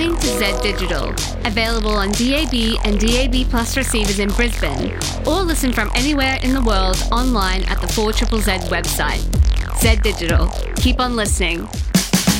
listening to Z Digital, available on DAB and DAB Plus receivers in Brisbane, or listen from anywhere in the world online at the 4ZZZ website. Z Digital. Keep on listening.